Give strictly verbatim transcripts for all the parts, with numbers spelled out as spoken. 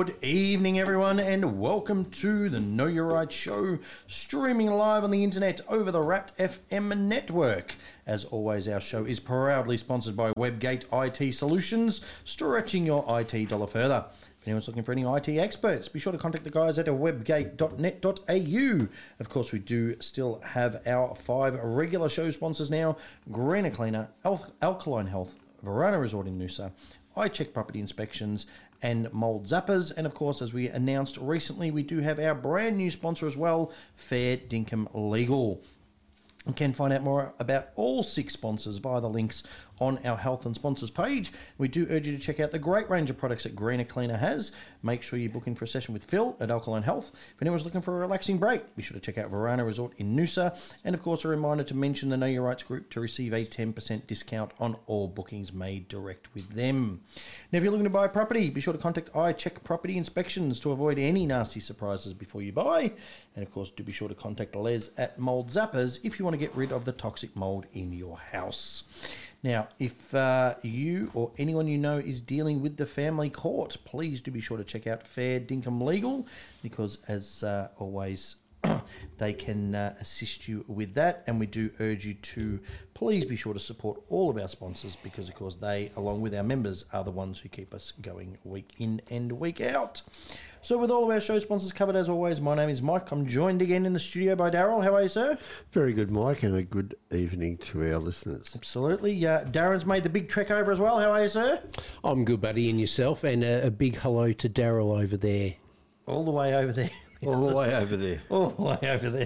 Good evening, everyone, and welcome to the Know Your Right show, streaming live on the internet over the Rat F M network. As always, our show is proudly sponsored by Webgate I T Solutions, stretching your I T dollar further. If anyone's looking for any I T experts, be sure to contact the guys at webgate dot net dot a u. Of course, we do still have our five regular show sponsors now: Greener Cleaner, Al- Alkaline Health, Verona Resort in Noosa, iCheck Property Inspections, and Mold Zappers. And of course, as we announced recently, we do have our brand new sponsor as well, Fair Dinkum Legal. You can find out more about all six sponsors via the links on our Health and Sponsors page. We do urge you to check out the great range of products that Greener Cleaner has. Make sure you book in for a session with Phil at Alkaline Health. If anyone's looking for a relaxing break, be sure to check out Verona Resort in Noosa. And of course, a reminder to mention the Know Your Rights group to receive a ten percent discount on all bookings made direct with them. Now, if you're looking to buy a property, be sure to contact iCheck Property Inspections to avoid any nasty surprises before you buy. And of course, do be sure to contact Les at Mold Zappers if you want to get rid of the toxic mold in your house. Now, if uh, you or anyone you know is dealing with the family court, please do be sure to check out Fair Dinkum Legal, because as uh, always, they can uh, assist you with that. And we do urge you to please be sure to support all of our sponsors, because of course they, along with our members, are the ones who keep us going week in and week out. So with all of our show sponsors covered, as always, my name is Mike. I'm joined again in the studio by Daryl. How are you, sir? Very good, Mike, and a good evening to our listeners. Absolutely. Uh, Darren's made the big trek over as well. How are you, sir? I'm good, buddy, and yourself? And a, a big hello to Daryl over there. All the way over there. All the way over there. All the way over there.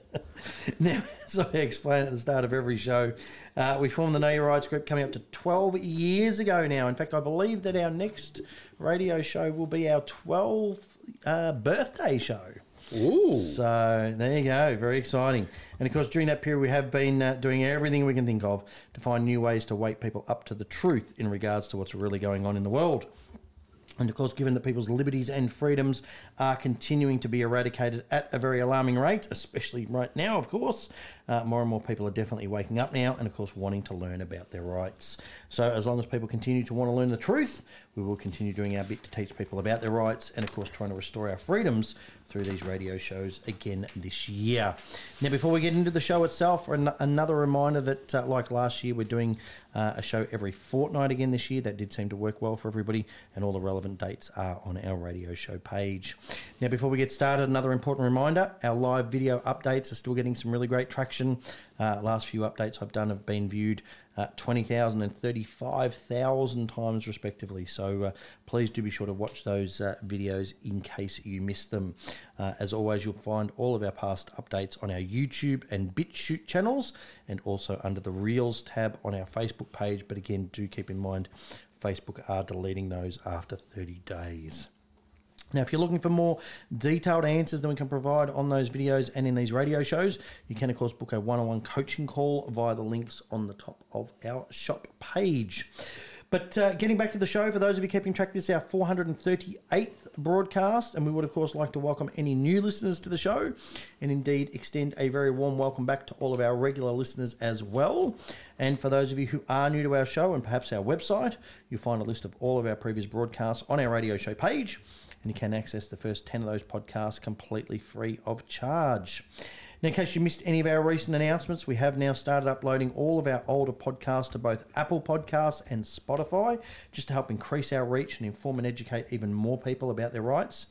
Now, as I explained at the start of every show, uh, we formed the Know Your Rights group coming up to twelve years ago now. In fact, I believe that our next radio show will be our twelfth uh, birthday show. Ooh. So there you go. Very exciting. And of course, during that period, we have been uh, doing everything we can think of to find new ways to wake people up to the truth in regards to what's really going on in the world. And of course, given that people's liberties and freedoms are continuing to be eradicated at a very alarming rate, especially right now, of course, uh, more and more people are definitely waking up now and, of course, wanting to learn about their rights. So as long as people continue to want to learn the truth, we will continue doing our bit to teach people about their rights and, of course, trying to restore our freedoms through these radio shows again this year. Now, before we get into the show itself, an- another reminder that, uh, like last year, we're doing uh, a show every fortnight again this year. That did seem to work well for everybody, and all the relevant dates are on our radio show page. Now, before we get started, another important reminder, our live video updates are still getting some really great traction. Uh, last few updates I've done have been viewed uh, twenty thousand and thirty-five thousand times respectively. So uh, please do be sure to watch those uh, videos in case you missed them. Uh, as always, you'll find all of our past updates on our YouTube and BitChute channels, and also under the Reels tab on our Facebook page. But again, do keep in mind, Facebook are deleting those after thirty days. Now, if you're looking for more detailed answers than we can provide on those videos and in these radio shows, you can, of course, book a one-on-one coaching call via the links on the top of our shop page. But uh, getting back to the show, for those of you keeping track, this is our four hundred thirty-eighth broadcast, and we would, of course, like to welcome any new listeners to the show, and indeed extend a very warm welcome back to all of our regular listeners as well. And for those of you who are new to our show and perhaps our website, you'll find a list of all of our previous broadcasts on our radio show page, and you can access the first ten of those podcasts completely free of charge. Now, in case you missed any of our recent announcements, we have now started uploading all of our older podcasts to both Apple Podcasts and Spotify, just to help increase our reach and inform and educate even more people about their rights.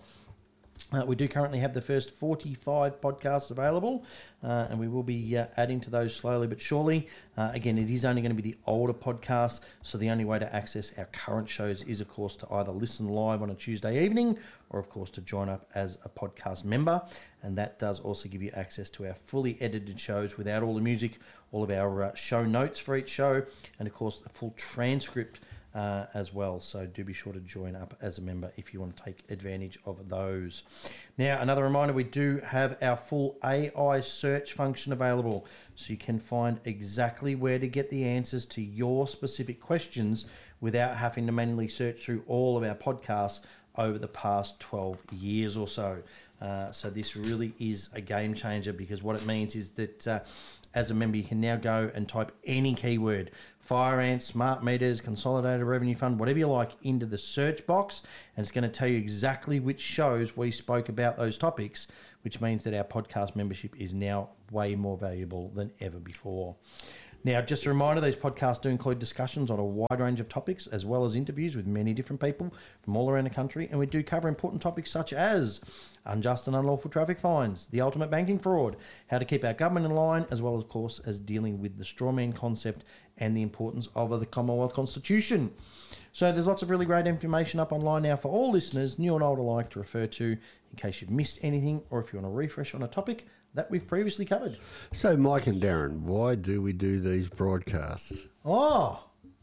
Uh, we do currently have the first forty-five podcasts available, uh, and we will be uh, adding to those slowly but surely. Uh, again, it is only going to be the older podcasts, so the only way to access our current shows is, of course, to either listen live on a Tuesday evening or, of course, to join up as a podcast member. And that does also give you access to our fully edited shows without all the music, all of our uh, show notes for each show, and, of course, the full transcript Uh, as well. So do be sure to join up as a member if you want to take advantage of those. Now, another reminder, we do have our full A I search function available, so you can find exactly where to get the answers to your specific questions without having to manually search through all of our podcasts over the past twelve years or so. Uh, so this really is a game changer, because what it means is that uh, as a member, you can now go and type any keyword, fire ants, smart meters, consolidated revenue fund, whatever you like, into the search box, and it's going to tell you exactly which shows we spoke about those topics, which means that our podcast membership is now way more valuable than ever before. Now, just a reminder, these podcasts do include discussions on a wide range of topics, as well as interviews with many different people from all around the country, and we do cover important topics such as unjust and unlawful traffic fines, the ultimate banking fraud, how to keep our government in line, as well, of course, as dealing with the strawman concept and the importance of the Commonwealth Constitution. So there's lots of really great information up online now for all listeners, new and old alike, to refer to in case you've missed anything, or if you want to refresh on a topic that we've previously covered. So, Mike and Darren, why do we do these broadcasts? Oh,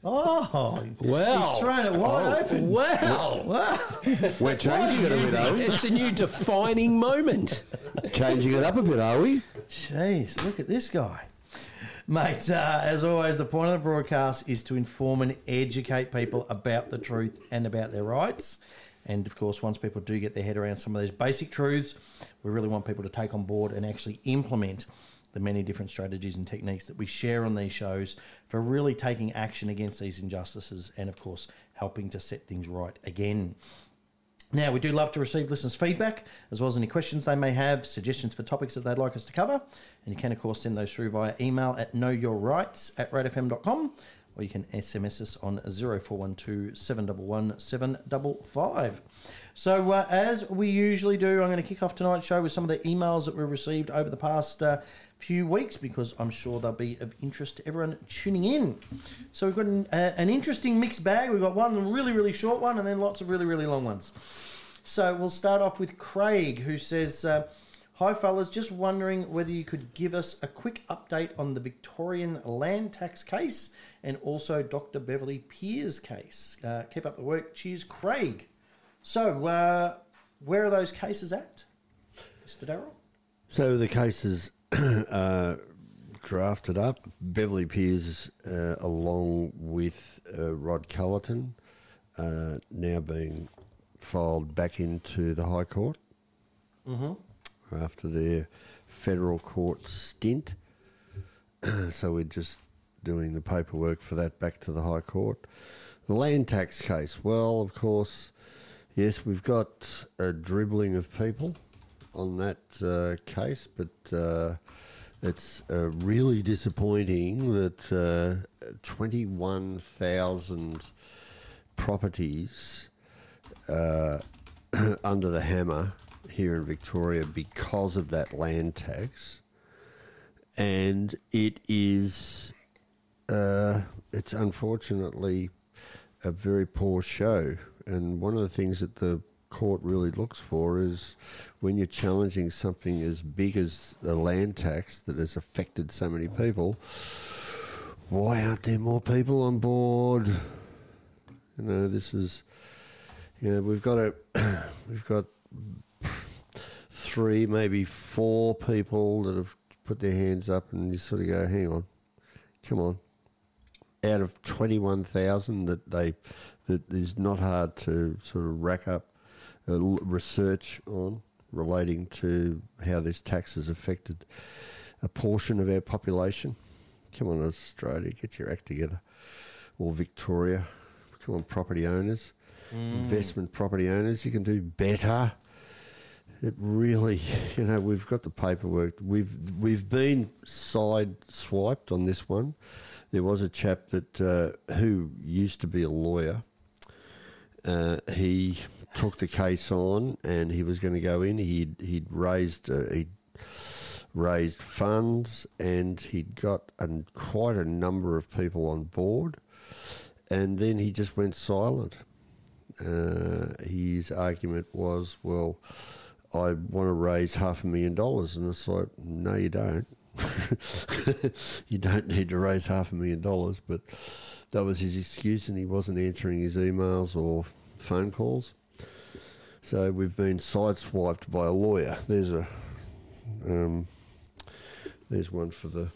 oh, Well. he's thrown it wide Oh, open. Wow. Wow. We're changing it a bit, are we? It's a new defining moment. Changing it up a bit, are we? Jeez, look at this guy. Mate, uh, as always, the point of the broadcast is to inform and educate people about the truth and about their rights. And, of course, once people do get their head around some of those basic truths, we really want people to take on board and actually implement the many different strategies and techniques that we share on these shows for really taking action against these injustices and, of course, helping to set things right again. Now, we do love to receive listeners' feedback, as well as any questions they may have, suggestions for topics that they'd like us to cover. And you can, of course, send those through via email at knowyourrights at rad f m dot com, or you can S M S us on zero four one two, seven one one, seven five five. So, uh, as we usually do, I'm going to kick off tonight's show with some of the emails that we've received over the past uh, few weeks, because I'm sure they'll be of interest to everyone tuning in. So we've got an, uh, an interesting mixed bag. We've got one really, really short one, and then lots of really, really long ones. So we'll start off with Craig, who says, uh, hi fellas, just wondering whether you could give us a quick update on the Victorian land tax case and also Doctor Beverly Pear's case. Uh, keep up the work. Cheers, Craig. So, uh, where are those cases at, Mister Darrell? So the cases are drafted up. Beverly Pears, uh, along with uh, Rod Cullerton, uh, now being filed back into the High Court Mm-hmm. after their federal court stint. So we're just doing the paperwork for that back to the High Court. The land tax case, well, of course, yes, we've got a dribbling of people on that uh, case, but uh, it's uh, really disappointing that uh, twenty-one thousand properties uh, under the hammer here in Victoria because of that land tax, and it is uh, it's unfortunately a very poor show. And one of the things that the court really looks for is when you're challenging something as big as the land tax that has affected so many people, why aren't there more people on board? You know, this is, you know, we've got a, we've got three, maybe four people that have put their hands up, and you sort of go, hang on, come on. Out of twenty-one thousand that they, that is not hard to sort of rack up uh, research on relating to how this tax has affected a portion of our population. Come on, Australia, get your act together. Or Victoria, come on, property owners, mm. investment property owners, you can do better. It really, you know, we've got the paperwork. We've we've been side-swiped on this one. There was a chap that uh, who used to be a lawyer. Uh, he took the case on, and he was going to go in. He'd he'd raised uh, he'd raised funds, and he'd got a, quite a number of people on board. And then he just went silent. Uh, his argument was, well, I want to raise half a million dollars. And it's like, no, you don't. You don't need to raise half a million dollars. But that was his excuse, and he wasn't answering his emails or phone calls. So we've been sideswiped by a lawyer. There's a, um, there's one for the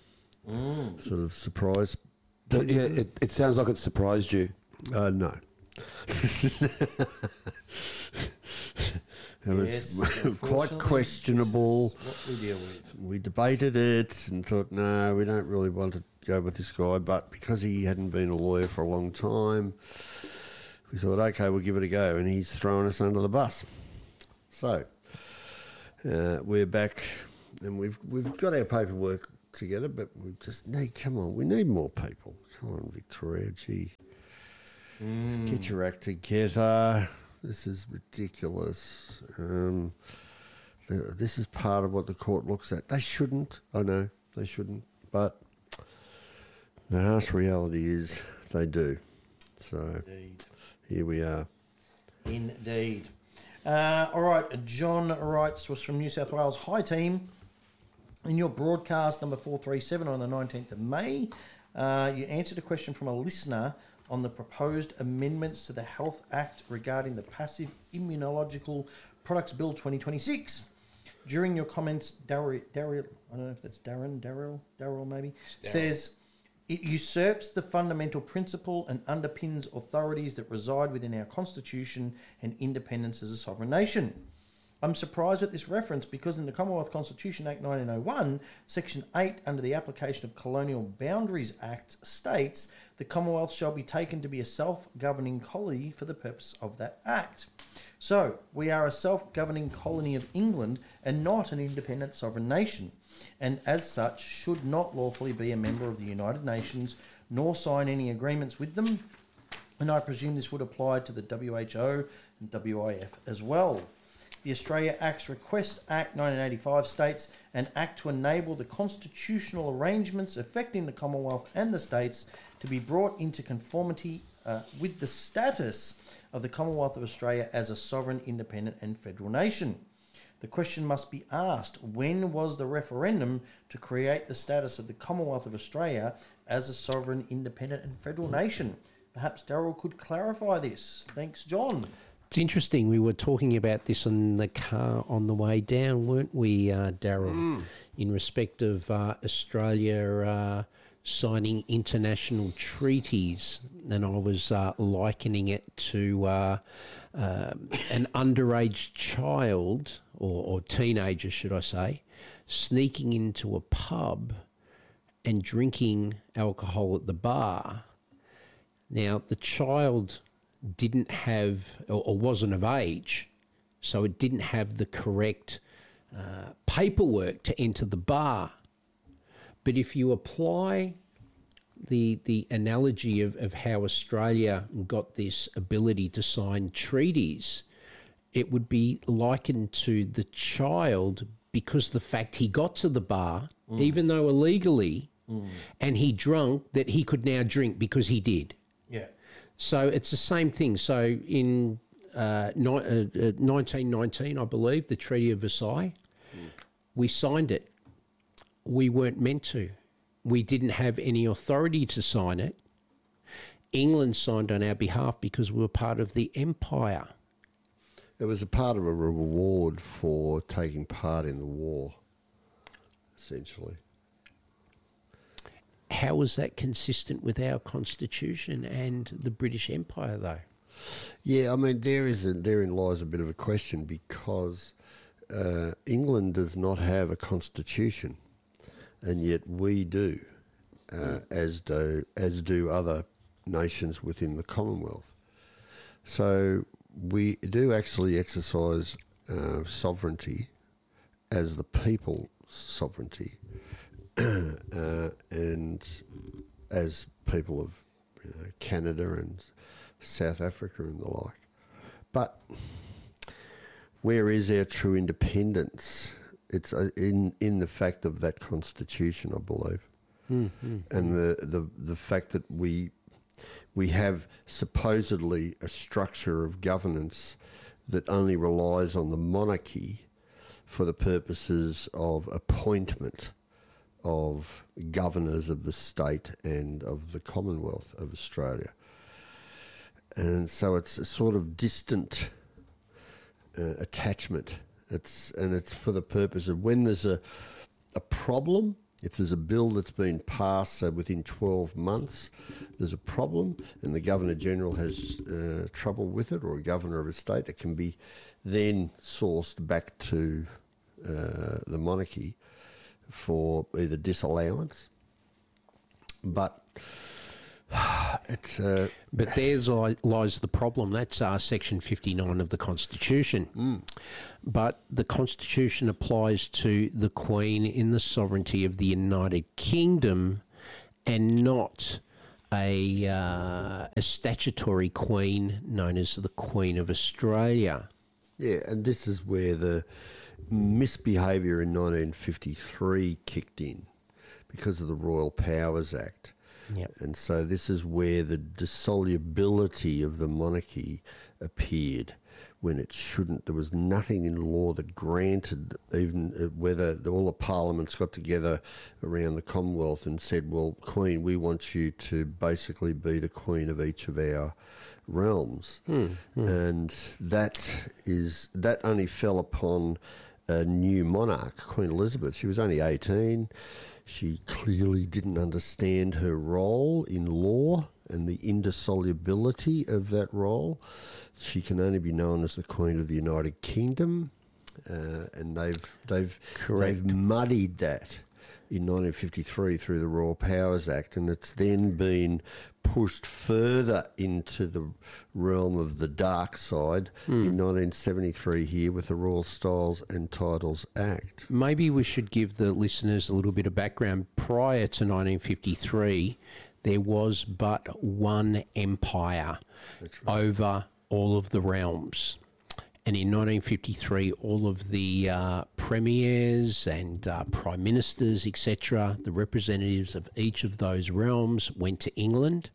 mm. sort of surprise. But yeah, it, it sounds like it surprised you. Uh, no. It was Yes, quite unfortunately, questionable. this is what we deal with. We debated it and thought, no, we don't really want to go with this guy. But because he hadn't been a lawyer for a long time, we thought, okay, we'll give it a go. And he's throwing us under the bus. So uh, we're back, and we've we've got our paperwork together, but we just need, come on, we need more people. Come on, Victoria, gee. Mm. Get your act together. This is ridiculous. Um, the, this is part of what the court looks at. They shouldn't. I know they shouldn't. But the harsh reality is they do. So Indeed. here we are. Indeed. Uh, all right, John writes to us from New South Wales. Hi, team. In your broadcast number four three seven on the nineteenth of May, uh, you answered a question from a listener on the proposed amendments to the Health Act regarding the Passive Immunological Products Bill twenty twenty-six. During your comments, Daryl, Daryl, I don't know if that's Darren, Daryl, Daryl maybe, says it usurps the fundamental principle and underpins authorities that reside within our Constitution and independence as a sovereign nation. I'm surprised at this reference because in the Commonwealth Constitution Act nineteen oh one, Section eight, under the Application of Colonial Boundaries Act, states the Commonwealth shall be taken to be a self-governing colony for the purpose of that Act. So, we are a self-governing colony of England and not an independent sovereign nation, and as such should not lawfully be a member of the United Nations nor sign any agreements with them, and I presume this would apply to the W H O and W I F as well. The Australia Acts Request Act nineteen eighty-five states an act to enable the constitutional arrangements affecting the Commonwealth and the states to be brought into conformity uh, with the status of the Commonwealth of Australia as a sovereign, independent and federal nation. The question must be asked, when was the referendum to create the status of the Commonwealth of Australia as a sovereign, independent and federal nation? Perhaps Daryl could clarify this. Thanks, John. It's interesting. We were talking about this in the car on the way down, weren't we, uh, Daryl? Mm. In respect of uh, Australia uh, signing international treaties, and I was uh, likening it to uh, uh, an underage child or, or teenager, should I say, sneaking into a pub and drinking alcohol at the bar. Now, the child didn't have or, or wasn't of age, so it didn't have the correct uh, paperwork to enter the bar. But if you apply the the analogy of, of how Australia got this ability to sign treaties, it would be likened to the child, because the fact he got to the bar, mm. even though illegally, mm. and he drunk, that he could now drink because he did. Yeah. So it's the same thing. So in uh, ni- uh, uh, nineteen nineteen, I believe, the Treaty of Versailles, mm. we signed it. We weren't meant to. We didn't have any authority to sign it. England signed on our behalf because we were part of the empire. It was a part of a reward for taking part in the war, essentially. How is that consistent with our Constitution and the British Empire, though? Yeah, I mean, there is a, therein lies a bit of a question, because uh, England does not have a constitution, and yet we do, uh, as do as do other nations within the Commonwealth. So we do actually exercise uh, sovereignty as the people's sovereignty. Uh, and as people of you know, Canada and South Africa and the like. But where is our true independence? It's uh, in in the fact of that constitution, I believe, mm-hmm. and the, the the fact that we we have supposedly a structure of governance that only relies on the monarchy for the purposes of appointment of governors of the state and of the Commonwealth of Australia. And so it's a sort of distant uh, attachment. It's and it's for the purpose of when there's a a problem If there's a bill that's been passed, so within twelve months, there's a problem, and the Governor-General has uh, trouble with it, or a governor of a state, it can be then sourced back to uh, the monarchy for either disallowance. But it's... Uh, but there's li- lies the problem. That's uh, Section fifty-nine of the Constitution. Mm. But the Constitution applies to the Queen in the sovereignty of the United Kingdom, and not a uh, a statutory Queen known as the Queen of Australia. Yeah, and this is where the misbehaviour in nineteen fifty-three kicked in because of the Royal Powers Act. Yep. And so this is where the dissolubility of the monarchy appeared when it shouldn't. There was nothing in law that granted, even whether all the parliaments got together around the Commonwealth and said, well, Queen, we want you to basically be the Queen of each of our realms. Hmm, hmm. And that is that only fell upon a new monarch, Queen Elizabeth. She was only eighteen. She clearly didn't understand her role in law and the indissolubility of that role. She can only be known as the Queen of the United Kingdom, uh, and they've they've Correct. they've muddied that in nineteen fifty-three through the Royal Powers Act, and it's then been pushed further into the realm of the dark side mm. in nineteen seventy-three here with the Royal Styles and Titles Act. Maybe we should give the listeners a little bit of background. Prior to nineteen fifty-three, there was but one empire right. over all of the realms. And in nineteen fifty-three, all of the uh, premiers and uh, prime ministers, et cetera, the representatives of each of those realms went to England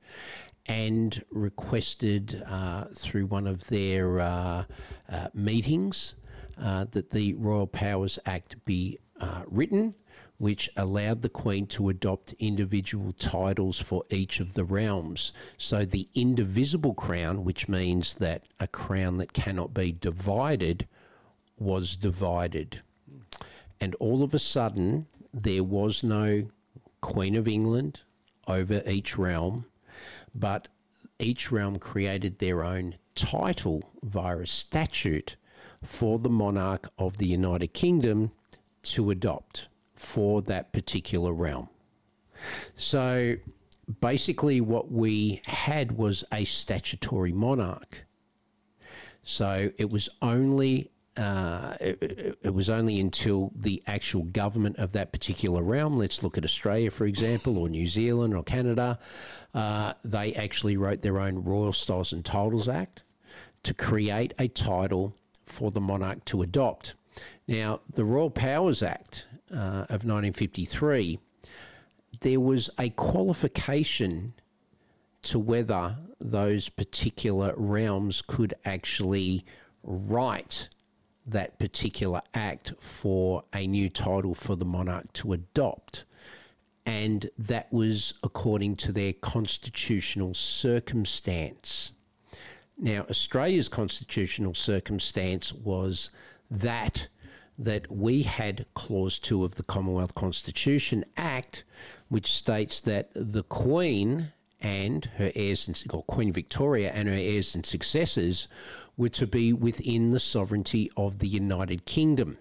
and requested uh, through one of their uh, uh, meetings uh, that the Royal Powers Act be uh, written, which allowed the Queen to adopt individual titles for each of the realms. So the indivisible crown, which means that a crown that cannot be divided, was divided. And all of a sudden, there was no Queen of England over each realm, but each realm created their own title via a statute for the monarch of the United Kingdom to adopt for that particular realm. So basically what we had was a statutory monarch. So it was only uh, it, it was only until the actual government of that particular realm, let's look at Australia, for example, or New Zealand or Canada, uh, they actually wrote their own Royal Styles and Titles Act to create a title for the monarch to adopt. Now, the Royal Powers Act uh, of nineteen fifty-three, there was a qualification to whether those particular realms could actually write that particular act for a new title for the monarch to adopt. And that was according to their constitutional circumstance. Now, Australia's constitutional circumstance was that that we had Clause two of the Commonwealth Constitution Act, which states that the Queen and her heirs, and, or Queen Victoria and her heirs and successors were to be within the sovereignty of the United Kingdom.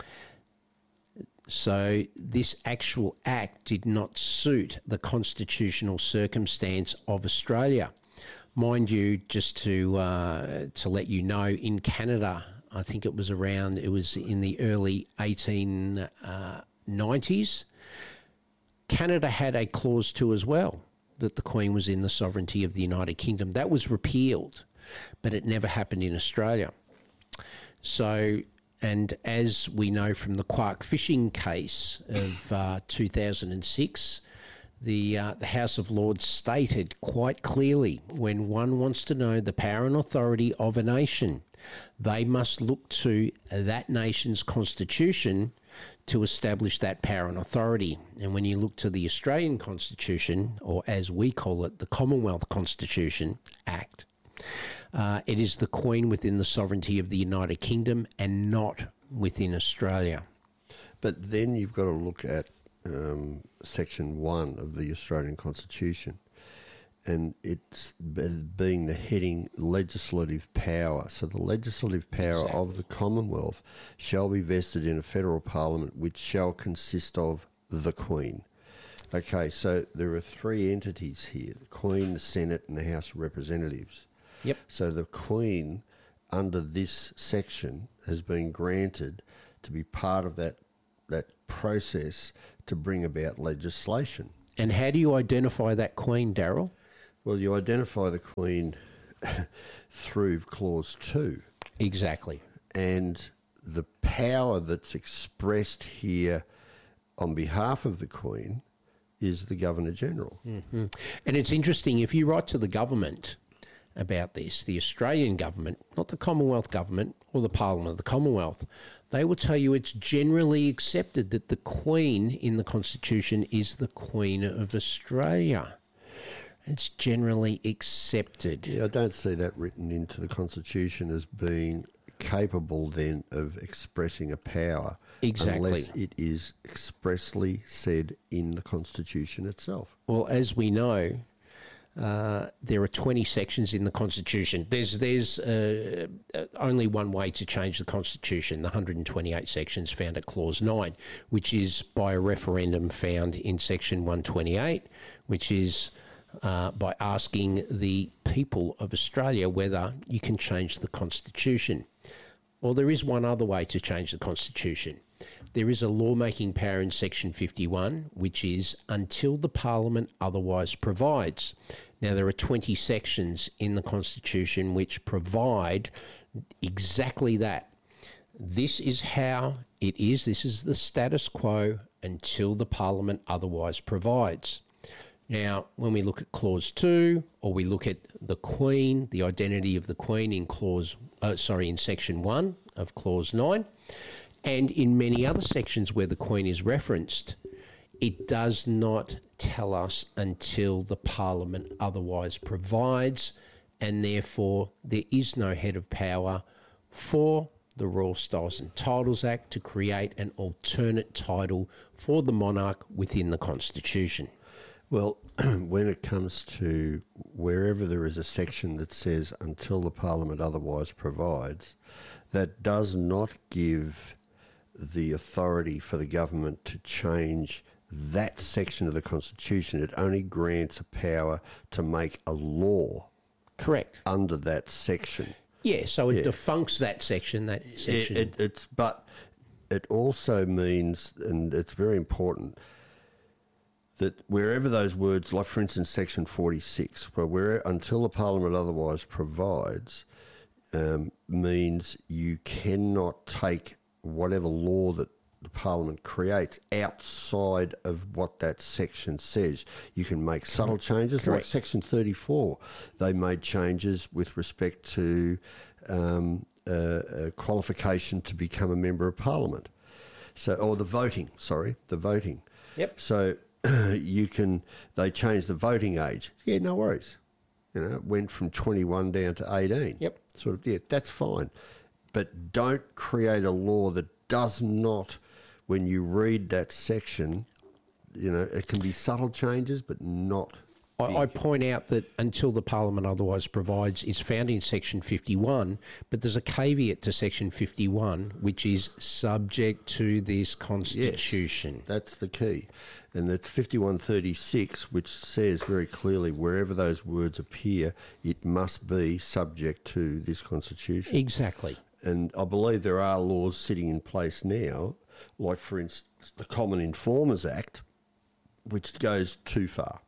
So this actual act did not suit the constitutional circumstance of Australia. Mind you, just to uh, to let you know, in Canada, I think it was around, it was in the early eighteen nineties, Canada had a clause two as well, that the Queen was in the sovereignty of the United Kingdom. That was repealed, but it never happened in Australia. So, and as we know from the Quark fishing case of uh, two thousand six, the uh, the House of Lords stated quite clearly, when one wants to know the power and authority of a nation, they must look to that nation's constitution to establish that power and authority. And when you look to the Australian Constitution, or as we call it, the Commonwealth Constitution Act, uh, it is the Queen within the sovereignty of the United Kingdom and not within Australia. But then you've got to look at um, Section one of the Australian Constitution, and it's be- being the heading legislative power. So the legislative power Exactly. of the Commonwealth shall be vested in a federal parliament which shall consist of the Queen. Okay, so there are three entities here, the Queen, the Senate and the House of Representatives. Yep. So the Queen, under this section, has been granted to be part of that that process to bring about legislation. And how do you identify that Queen, Daryl? Well, you identify the Queen through Clause two. Exactly. And the power that's expressed here on behalf of the Queen is the Governor-General. Mm-hmm. And it's interesting, if you write to the government about this, the Australian government, not the Commonwealth government or the Parliament of the Commonwealth, they will tell you it's generally accepted that the Queen in the Constitution is the Queen of Australia. It's generally accepted. Yeah, I don't see that written into the Constitution as being capable then of expressing a power Exactly. unless it is expressly said in the Constitution itself. Well, as we know, uh, there are twenty sections in the Constitution. There's there's uh, uh, only one way to change the Constitution, the one hundred twenty-eight sections found at Clause nine, which is by a referendum found in Section one twenty-eight, which is uh, by asking the people of Australia whether you can change the Constitution. Well, there is one other way to change the Constitution. There is a lawmaking power in Section fifty-one, which is until the Parliament otherwise provides. Now, there are twenty sections in the Constitution which provide exactly that. This is how it is. This is the status quo until the Parliament otherwise provides. Now, when we look at Clause two, or we look at the Queen, the identity of the Queen in Clause, uh, sorry, in Section one of Clause nine, and in many other sections where the Queen is referenced, it does not tell us until the Parliament otherwise provides, and therefore there is no head of power for the Royal Styles and Titles Act to create an alternate title for the monarch within the Constitution. Well, when it comes to wherever there is a section that says until the Parliament otherwise provides, that does not give the authority for the government to change that section of the Constitution. It only grants a power to make a law Correct. under that section. Yeah, so it Yeah. defuncts that section, that section. It, it, it's, but it also means, and it's very important, that wherever those words, like for instance Section forty-six, where, where until the Parliament otherwise provides, um, means you cannot take whatever law that the Parliament creates outside of what that section says. You can make subtle changes, Correct. like Section thirty-four. They made changes with respect to um, uh, a qualification to become a member of Parliament. So, or the voting, sorry, the voting. Yep. So you can, they changed the voting age. Yeah, no worries. You know, it went from twenty-one down to eighteen. Yep. Sort of, yeah, that's fine. But don't create a law that does not, when you read that section, you know, it can be subtle changes, but not. I, I point out that until the Parliament otherwise provides is found in Section fifty-one, but there's a caveat to Section fifty-one, which is subject to this Constitution. That's the key. And it's fifty-one thirty-six, which says very clearly wherever those words appear, it must be subject to this Constitution. Exactly. And I believe there are laws sitting in place now, like, for instance, the Common Informers Act, which goes too far.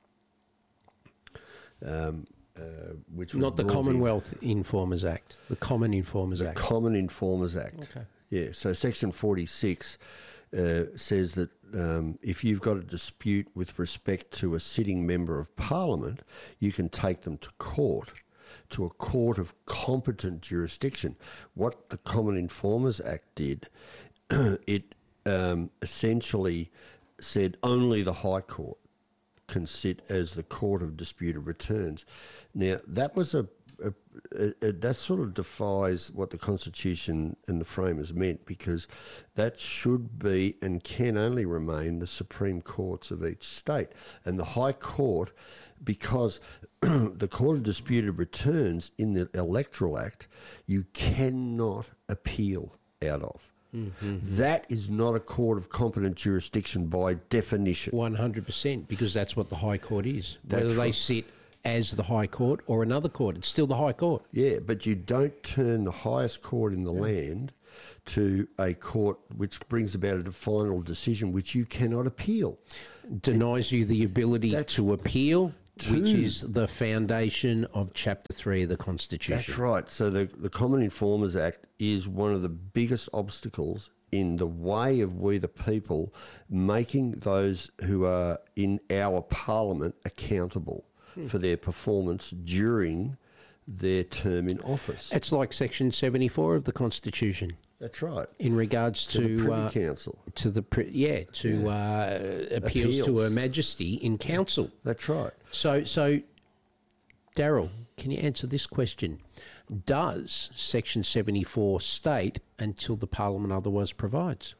Um, uh, which was Not the brought in- Commonwealth Informers Act, the Common Informers The Act. Common Informers Act. Okay. Yeah, so Section forty-six uh, says that um, if you've got a dispute with respect to a sitting member of Parliament, you can take them to court, to a court of competent jurisdiction. What the Common Informers Act did, it um, essentially said only the High Court can sit as the court of disputed returns. Now, that was a, a it, it, that sort of defies what the Constitution and the framers meant, because that should be and can only remain the Supreme Courts of each state. And the High Court, because the Court of Disputed Returns in the Electoral Act, you cannot appeal out of. Mm-hmm. That is not a court of competent jurisdiction by definition. one hundred percent, because that's what the High Court is. That's Whether they right. sit as the High Court or another court, it's still the High Court. Yeah, but you don't turn the highest court in the land to a court which brings about a final decision which you cannot appeal. Denies you the ability That's to appeal, true. which is the foundation of Chapter three of the Constitution. That's right. So the, the Common Informers Act is one of the biggest obstacles in the way of we the people making those who are in our parliament accountable hmm. for their performance during their term in office. It's like Section seventy-four of the Constitution. That's right. In regards to, to, the Privy uh, Council. To the pri- yeah, to yeah. Uh, appeals, appeals to Her Majesty in Council. That's right. So, so Daryl, can you answer this question? Does Section seventy-four state until the Parliament otherwise provides?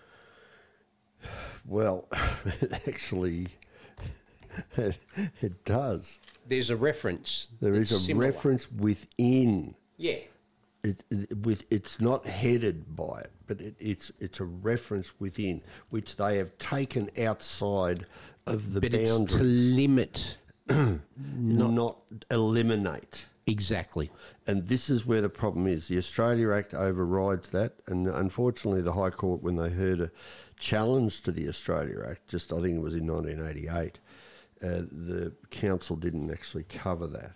Well, actually, it, it does. There's a reference. There is a similar. reference within. Yeah. It, it, with, it's not headed by it, but it, it's it's a reference within, which they have taken outside of the but boundaries. It's to limit, not, not eliminate. Exactly. And this is where the problem is. The Australia Act overrides that, and unfortunately the High Court, when they heard a challenge to the Australia Act, just I think it was in nineteen eighty-eight, uh, the council didn't actually cover that.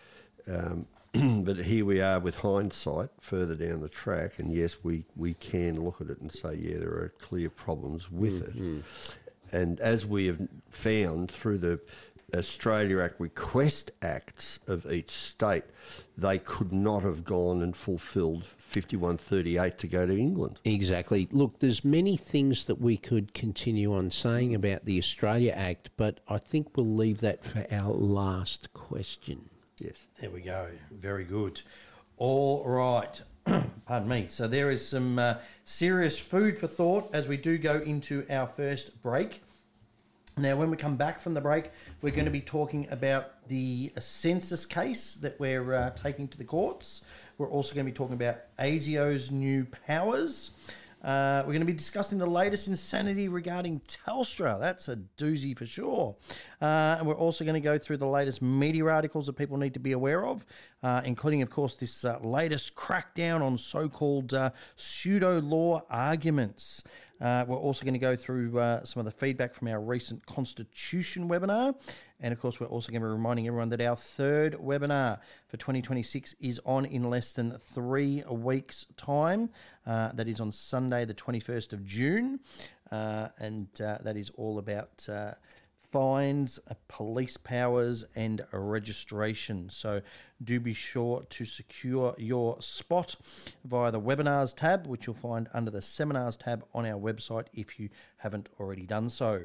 Um, but here we are with hindsight further down the track, and yes, we, we can look at it and say, yeah, there are clear problems with mm-hmm. it. And as we have found through the Australia Act request acts of each state, they could not have gone and fulfilled fifty-one thirty-eight to go to England. Exactly. Look, there's many things that we could continue on saying about the Australia Act, but I think we'll leave that for our last question. Yes. There we go. Very good. All right. Pardon me. So there is some uh, serious food for thought as we do go into our first break. Now, when we come back from the break, we're going to be talking about the census case that we're uh, taking to the courts. We're also going to be talking about ASIO's new powers. Uh, we're going to be discussing the latest insanity regarding Telstra. That's a doozy for sure. Uh, and we're also going to go through the latest media articles that people need to be aware of, uh, including, of course, this uh, latest crackdown on so-called uh, pseudo-law arguments. Uh, we're also going to go through uh, some of the feedback from our recent Constitution webinar. And, of course, we're also going to be reminding everyone that our third webinar for twenty twenty-six is on in less than three weeks' time. Uh, that is on Sunday, the twenty-first of June. Uh, and uh, that is all about uh, fines, uh, police powers, and uh, registration. So do be sure to secure your spot via the webinars tab, which you'll find under the seminars tab on our website if you haven't already done so.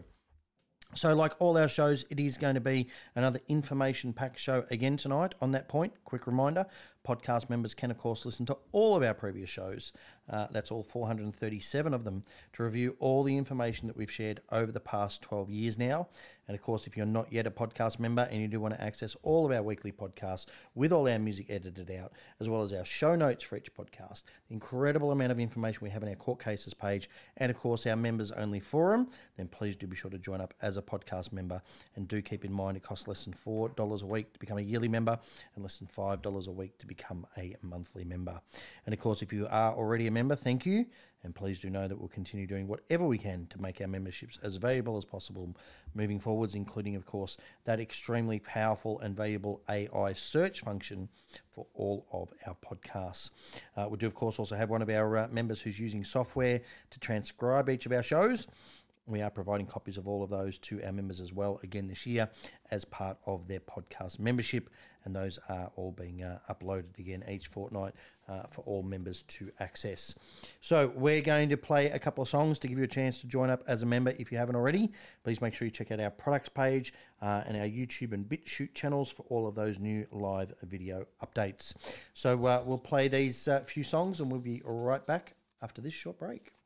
So like all our shows, it is going to be another information-packed show again tonight. On that point, quick reminder, podcast members can, of course, listen to all of our previous shows. Uh, that's all four hundred thirty-seven of them, to review all the information that we've shared over the past twelve years now. And, of course, if you're not yet a podcast member and you do want to access all of our weekly podcasts with all our music edited out, as well as our show notes for each podcast, the incredible amount of information we have on our court cases page, and, of course, our members-only forum, then please do be sure to join up as a podcast member. And do keep in mind it costs less than four dollars a week to become a yearly member and less than five dollars a week to become a monthly member. And, of course, if you are already a member, thank you. And please do know that we'll continue doing whatever we can to make our memberships as valuable as possible moving forwards, including, of course, that extremely powerful and valuable A I search function for all of our podcasts. Uh, we do, of course, also have one of our uh, members who's using software to transcribe each of our shows. We are providing copies of all of those to our members as well again this year as part of their podcast membership, and those are all being uh, uploaded again each fortnight uh, for all members to access. So we're going to play a couple of songs to give you a chance to join up as a member if you haven't already. Please make sure you check out our products page uh, and our YouTube and BitChute channels for all of those new live video updates. So uh, we'll play these uh, few songs and we'll be right back after this short break.